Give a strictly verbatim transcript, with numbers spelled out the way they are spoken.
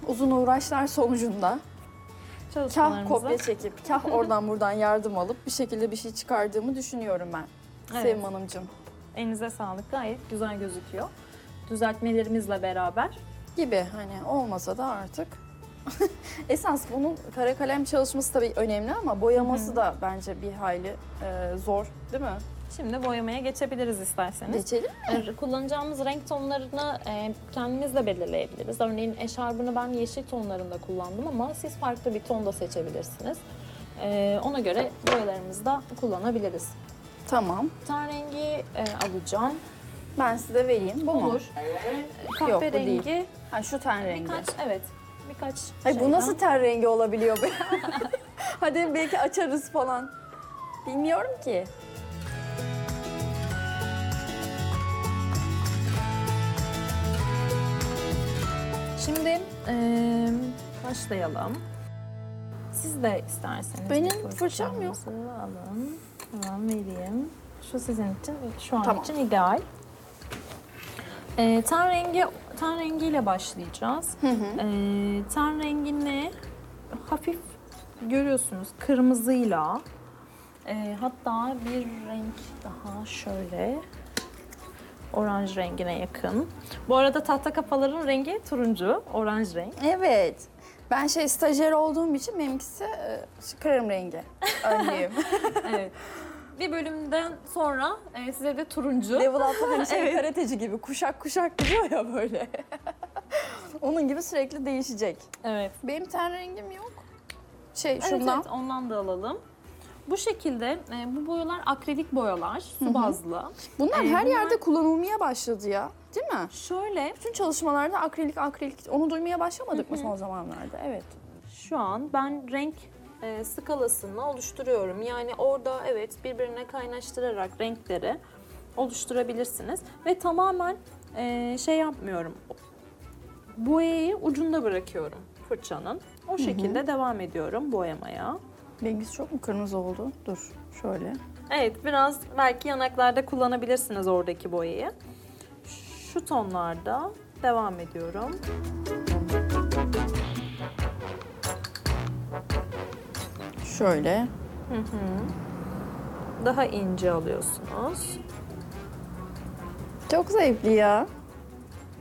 uzun uğraşlar sonucunda kah Çalışmalarımızı. kopya çekip, kah oradan buradan yardım alıp bir şekilde bir şey çıkardığımı düşünüyorum ben. Evet. Sevim Hanımcığım. Elinize sağlık. Gayet güzel gözüküyor. Düzeltmelerimizle beraber. Gibi hani olmasa da artık. Esas bunun kara kalem çalışması tabii önemli ama boyaması Hı hı. da bence bir hayli e, zor değil mi? Şimdi boyamaya geçebiliriz isterseniz. Geçelim. E, Kullanacağımız renk tonlarını e, kendimiz de belirleyebiliriz. Örneğin eşarbını ben yeşil tonlarında kullandım ama siz farklı bir ton da seçebilirsiniz. E, ona göre boyalarımızı da kullanabiliriz. Tamam. Ten rengi e, alacağım. Ben size vereyim. Bu mu? Olur. Yok, bu Kahverengi. değil. Ha şu ten rengi. Birkaç, evet. Birkaç Ay, bu şeyden. nasıl ten rengi olabiliyor be? Hadi belki açarız falan. Bilmiyorum ki. Şimdi e, başlayalım. Siz de isterseniz. Benim bir fırçam yok. fırçanızı alın. Hemen vereyim. Şu sizin için, şu an Tamam. için ideal. E, ten rengi, ten rengiyle başlayacağız. Hı hı. E, ten rengini hafif görüyorsunuz kırmızıyla. E, hatta bir renk daha şöyle. Oranj rengine yakın. Bu arada tahta kafaların rengi turuncu, oranj renk. Evet. Ben şey stajyer olduğum için benimkisi e, krem rengi. Önlüğüm. Evet. Bir bölümden sonra e, size de turuncu. Level atlı hani şey Evet. karateci gibi kuşak kuşak gidiyor ya böyle. Onun gibi sürekli değişecek. Evet. Benim ten rengim yok. Şey Evet, şundan. evet, ondan da alalım. Bu şekilde e, bu boyalar akrilik boyalar, su bazlı. Bunlar Ee, her bunlar- yerde kullanılmaya başladı ya. Değil mi? Şöyle Bütün çalışmalarda akrilik akrilik onu duymaya başlamadık mı son zamanlarda? Evet. şu an ben renk e, skalasını oluşturuyorum. Yani orada evet birbirine kaynaştırarak renkleri oluşturabilirsiniz. Ve tamamen e, şey yapmıyorum. Boyayı ucunda bırakıyorum fırçanın. O şekilde devam ediyorum boyamaya. Bengiz çok mu kırmızı oldu? Dur şöyle. Evet, biraz belki yanaklarda kullanabilirsiniz oradaki boyayı. Şu tonlarda devam ediyorum. Şöyle. Daha ince alıyorsunuz. Çok zevkli ya.